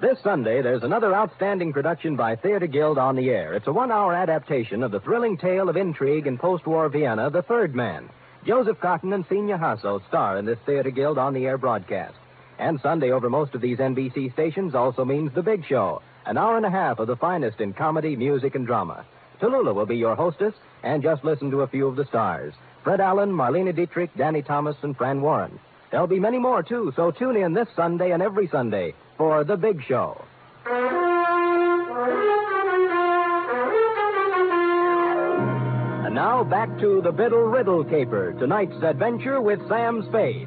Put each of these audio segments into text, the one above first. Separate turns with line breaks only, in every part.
This Sunday, there's another outstanding production by Theater Guild on the air. It's a one-hour adaptation of the thrilling tale of intrigue in post-war Vienna, The Third Man. Joseph Cotton and Senior Hasso star in this Theater Guild on the air broadcast. And Sunday over most of these NBC stations also means The Big Show, an hour and a half of the finest in comedy, music, and drama. Tallulah will be your hostess, and just listen to a few of the stars. Fred Allen, Marlene Dietrich, Danny Thomas, and Fran Warren. There'll be many more, too, so tune in this Sunday and every Sunday for The Big Show. And now back to the Biddle Riddle Caper, tonight's adventure with Sam Spade.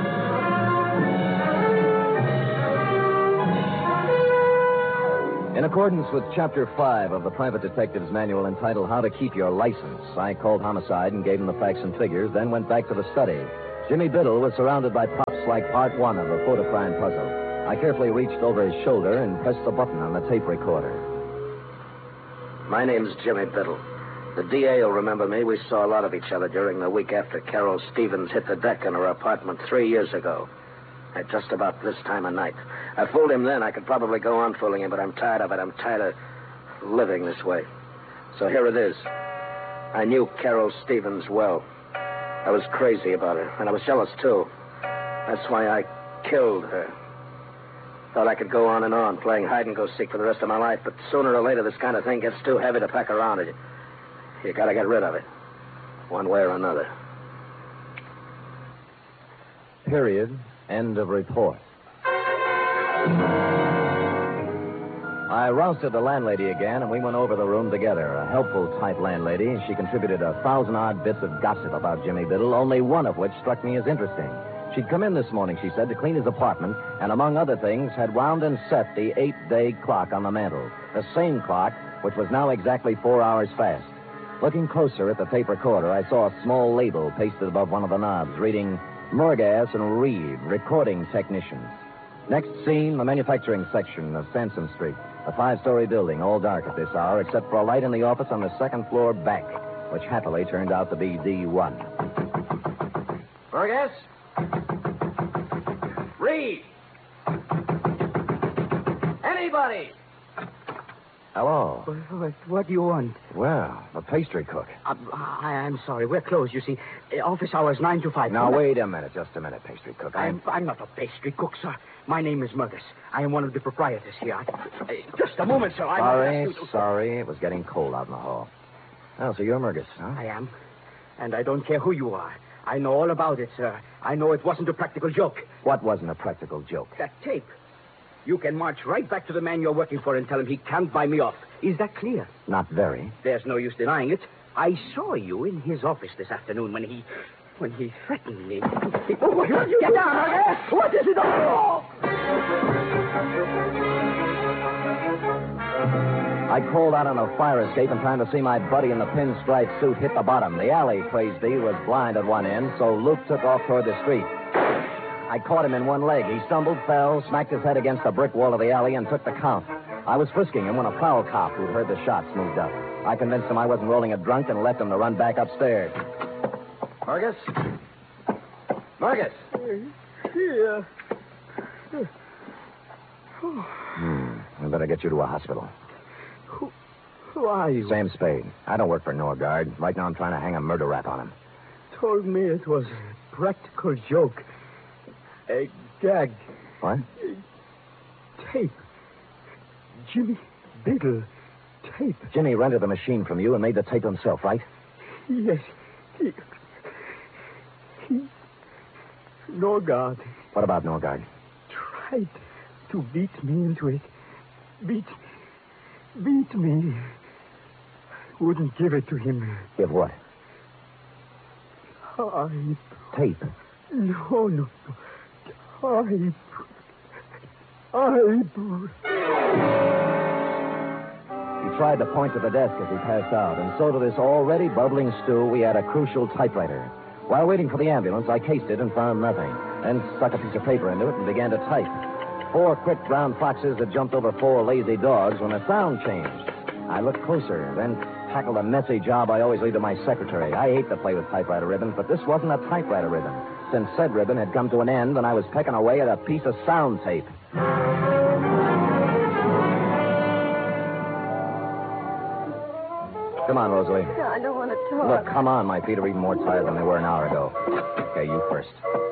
In accordance with Chapter 5 of the Private Detective's Manual entitled How to Keep Your License, I called Homicide and gave him the facts and figures, then went back to the study. Jimmy Biddle was surrounded by props like part one of a photocrime puzzle. I carefully reached over his shoulder and pressed the button on the tape recorder.
My name's Jimmy Biddle. The DA will remember me. We saw a lot of each other during the week after Carol Stevens hit the deck in her apartment 3 years ago. At just about this time of night. I fooled him then. I could probably go on fooling him, but I'm tired of it. I'm tired of living this way. So here it is. I knew Carol Stevens well. I was crazy about her, and I was jealous, too. That's why I killed her. Thought I could go on and on, playing hide-and-go-seek for the rest of my life, but sooner or later this kind of thing gets too heavy to pack around. You gotta get rid of it, one way or another.
Period. End of report. I rousted the landlady again, and we went over the room together. A helpful type landlady. She contributed 1,000-odd bits of gossip about Jimmy Biddle, only one of which struck me as interesting. She'd come in this morning, she said, to clean his apartment, and among other things, had wound and set the 8-day clock on the mantel. The same clock, which was now exactly 4 hours fast. Looking closer at the tape recorder, I saw a small label pasted above one of the knobs, reading Murgas and Reed, recording technicians. Next scene, the manufacturing section of Sansom Street. A 5-story building, all dark at this hour, except for a light in the office on the second floor back, which happily turned out to be D1.
Murgas? Reed! Anybody!
Hello.
What do you want?
Well, the pastry cook.
I'm sorry. We're closed, you see. Office hours 9 to 5.
Now, wait a minute. Just a minute, pastry cook.
I'm not a pastry cook, sir. My name is Murgas. I am one of the proprietors here. Just a moment, sir.
Sorry. It was getting cold out in the hall. Oh, so you're Murgas, huh?
I am. And I don't care who you are. I know all about it, sir. I know it wasn't a practical joke.
What wasn't a practical joke?
That tape. You can march right back to the man you're working for and tell him he can't buy me off. Is that clear?
Not very.
There's no use denying it. I saw you in his office this afternoon when he threatened me. Get down, Murgas! What is it? Oh!
I crawled out on a fire escape in time to see my buddy in the pinstripe suit hit the bottom. The alley, praise be, was blind at one end, so Luke took off toward the street. I caught him in one leg. He stumbled, fell, smacked his head against the brick wall of the alley, and took the count. I was frisking him when a prowl cop who'd heard the shots moved up. I convinced him I wasn't rolling a drunk and left him to run back upstairs.
Murgas? Murgas?
Here.
We better get you to a hospital.
Who are you?
Sam Spade. I don't work for Norgard. Right now I'm trying to hang a murder rap on him.
Told me it was a practical joke. A gag.
What?
Tape. Jimmy Biddle. Tape.
Jimmy rented the machine from you and made the tape himself, right?
Yes. He... Norgard.
What about Norgard?
Tried to beat me into it. Beat me. Wouldn't give it to him.
Give what? Tape.
No. He
tried to point to the desk as he passed out, and so to this already bubbling stew, we had a crucial typewriter. While waiting for the ambulance, I cased it and found nothing, then stuck a piece of paper into it and began to type. 4 quick brown foxes had jumped over 4 lazy dogs when the sound changed. I looked closer, then tackled a messy job I always leave to my secretary. I hate to play with typewriter ribbons, but this wasn't a typewriter ribbon, since said ribbon had come to an end and I was pecking away at a piece of sound tape. Come on, Rosalie.
No, I don't want to talk.
Look, come on. My feet are even more tired than they were an hour ago. Okay, you first.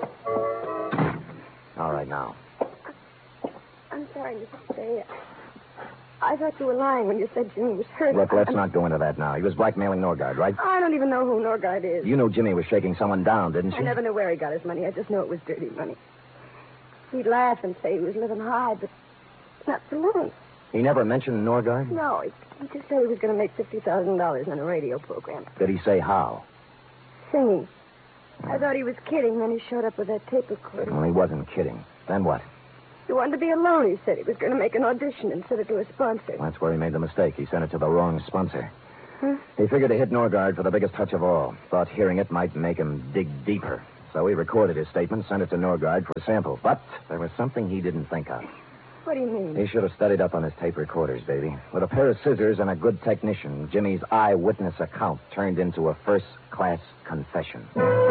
All right, now.
I'm sorry, Mr. Spade. I thought you were lying when you said Jimmy was hurt.
Look, let's not go into that now. He was blackmailing Norgard, right?
I don't even know who Norgard is.
You knew Jimmy was shaking someone down, didn't you?
I never knew where he got his money. I just know it was dirty money. He'd laugh and say he was living high, but not for long.
He never mentioned Norgard?
No, he just said he was going to make $50,000 on a radio program.
Did he say how?
Singing. I thought he was kidding, then he showed up with that tape recorder.
Well, he wasn't kidding. Then what?
He wanted to be alone, he said. He was going to make an audition and send it to a sponsor.
That's where he made the mistake. He sent it to the wrong sponsor.
Huh?
He figured to hit Norgard for the biggest touch of all. Thought hearing it might make him dig deeper. So he recorded his statement, sent it to Norgard for a sample. But there was something he didn't think of.
What do you mean?
He should have studied up on his tape recorders, baby. With a pair of scissors and a good technician, Jimmy's eyewitness account turned into a first-class confession.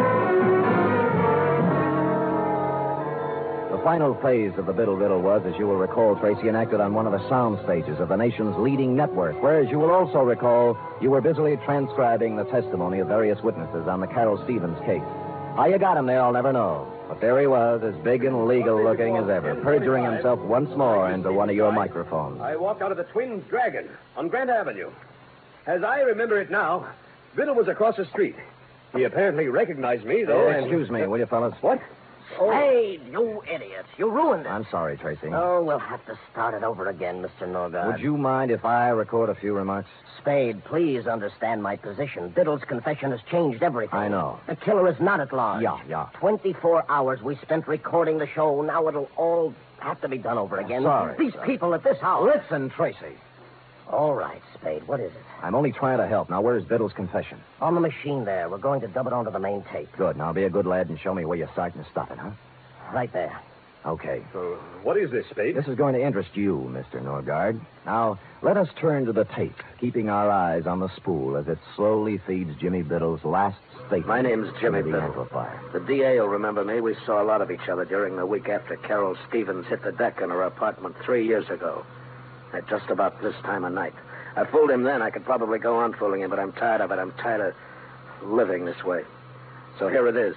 The final phase of the Biddle Riddle was, as you will recall, Tracy, enacted on one of the sound stages of the nation's leading network, where, as you will also recall, you were busily transcribing the testimony of various witnesses on the Carol Stevens case. How you got him there, I'll never know. But there he was, as big and legal-looking as ever, perjuring himself once more into one of your microphones.
I walked out of the Twin Dragon on Grant Avenue. As I remember it now, Biddle was across the street. He apparently recognized me, though, and...
Excuse me, will you, fellas?
What?
Oh. Hey, you idiots. You ruined it.
I'm sorry, Tracy.
Oh, we'll have to start it over again, Mr. Norgard.
Would you mind if I record a few remarks?
Spade, please understand my position. Biddle's confession has changed everything.
I know.
The killer is not at large.
Yeah.
24 hours we spent recording the show. Now it'll all have to be done over again.
Sorry.
These people at this house.
Listen, Tracy.
All right, Spade. What is it?
I'm only trying to help. Now, where's Biddle's confession?
On the machine there. We're going to dub it onto the main tape.
Good. Now, be a good lad and show me where you're starting to stuff it, huh?
Right there.
Okay.
What is this, Spade?
This is going to interest you, Mr. Norgard. Now, let us turn to the tape, keeping our eyes on the spool as it slowly feeds Jimmy Biddle's last statement.
My name's Jimmy
into the
Biddle.
amplifier.
The DA will remember me. We saw a lot of each other during the week after Carol Stevens hit the deck in her apartment 3 years ago. At just about this time of night. I fooled him then. I could probably go on fooling him, but I'm tired of it. I'm tired of living this way. So here it is.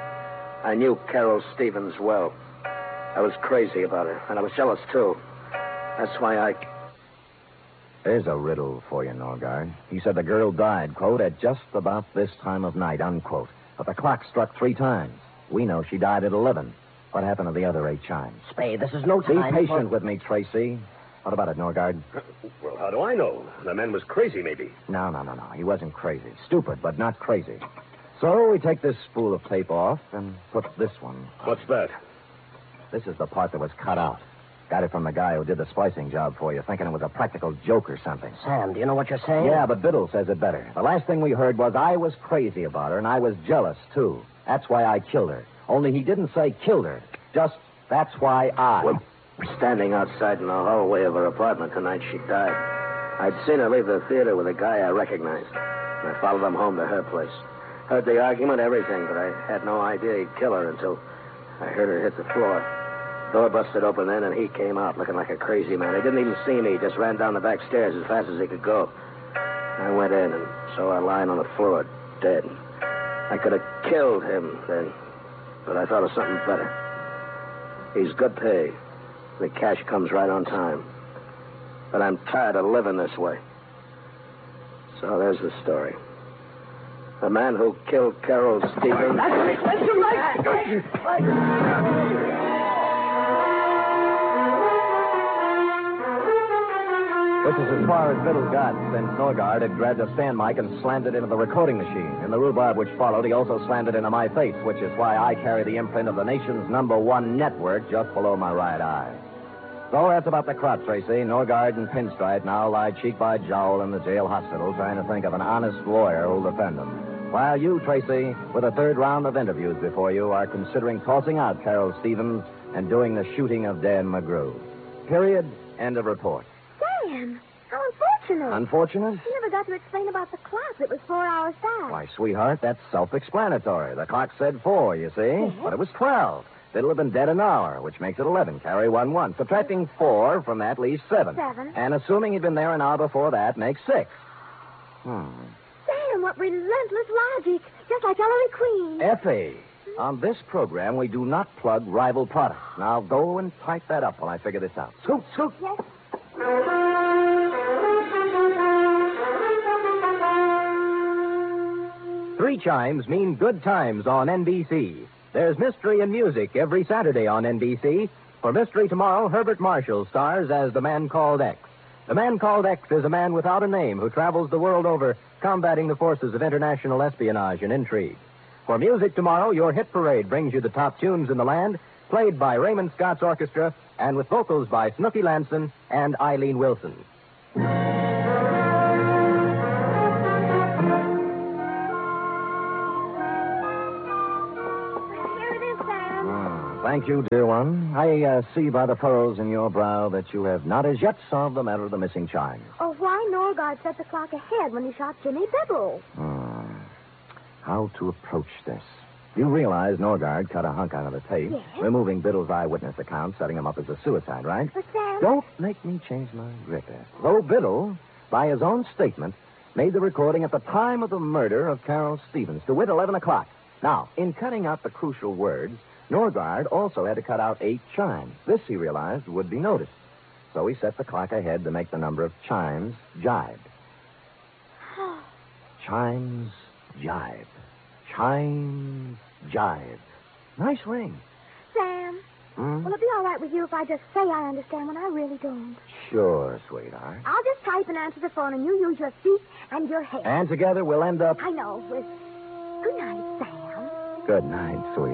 I knew Carol Stevens well. I was crazy about her, and I was jealous, too. That's why
There's a riddle for you, Norgard. He said the girl died, quote, at just about this time of night, unquote. But the clock struck 3 times. We know she died at 11. What happened to the other 8 chimes?
Spade, this is no
Be
time.
patient with me, Tracy. What about it, Norgard?
Well, how do I know? The man was crazy, maybe.
No. He wasn't crazy. Stupid, but not crazy. So we take this spool of tape off and put this one on.
What's that?
This is the part that was cut out. Got it from the guy who did the splicing job for you, thinking it was a practical joke or something.
Sam, do you know what you're saying?
Yeah, but Biddle says it better. The last thing we heard was I was crazy about her, and I was jealous, too. That's why I killed her. Only he didn't say killed her. Just, that's why I...
Well, standing outside in the hallway of her apartment the night she died. I'd seen her leave the theater with a guy I recognized. And I followed him home to her place. Heard the argument, everything, but I had no idea he'd kill her until I heard her hit the floor. Door busted open then, and he came out looking like a crazy man. He didn't even see me. He just ran down the back stairs as fast as he could go. I went in and saw her lying on the floor, dead. I could have killed him then, but I thought of something better. He's good pay. The cash comes right on time. But I'm tired of living this way. So there's the story. The man who killed Carol Stevens...
This is as far as Biddle got, since Norgard had grabbed a stand mic and slammed it into the recording machine. In the rhubarb which followed, he also slammed it into my face, which is why I carry the imprint of the nation's #1 network just below my right eye. So that's about the crop, Tracy. Norgard and Pinstripe now lie cheek by jowl in the jail hospital trying to think of an honest lawyer who'll defend them. While you, Tracy, with a 3rd round of interviews before you, are considering tossing out Carol Stevens and doing the shooting of Dan McGrew. Period. End of report.
Sam, how unfortunate.
Unfortunate?
You never got to explain about the clock. It was 4 hours fast.
Why, sweetheart, that's self-explanatory. The clock said 4, you see? But it was 12. Biddle have been dead an hour, which makes it 11. Carry 1. Subtracting 4 from that leaves 7.
7.
And assuming he'd been there an hour before that makes 6.
Sam, what relentless logic. Just like Ellery Queen.
Effie, on this program, we do not plug rival products. Now go and type that up while I figure this out. Scoot, scoot.
Yes.
Three chimes mean good times on NBC. There's mystery and music every Saturday on NBC. For Mystery Tomorrow, Herbert Marshall stars as the Man Called X. The Man Called X is a man without a name who travels the world over combating the forces of international espionage and intrigue. For Music Tomorrow, your hit parade brings you the top tunes in the land, played by Raymond Scott's orchestra and with vocals by Snooky Lanson and Eileen Wilson.
Here it is, Sam.
Thank you, dear one. I see by the furrows in your brow that you have not as yet solved the matter of the missing chimes.
Oh, why Norgard set the clock ahead when he shot Jimmy Biddle?
How to approach this? You realize Norgard cut a hunk out of the tape,
Yes.
removing Biddle's eyewitness account, setting him up as a suicide, right?
But, Sam...
Don't make me change my grip, Ethel. Though Biddle, by his own statement, made the recording at the time of the murder of Carol Stevens, to wit 11 o'clock. Now, in cutting out the crucial words, Norgard also had to cut out 8 chimes. This, he realized, would be noticed. So he set the clock ahead to make the number of chimes jibe. Chimes jibe. Chimes jibe. Nice ring.
Sam, will it be all right with you if I just say I understand when I really don't?
Sure, sweetheart.
I'll just type and answer the phone, and you use your feet and your head.
And together we'll end up...
I know. Good night, Sam.
Good night, sweetheart.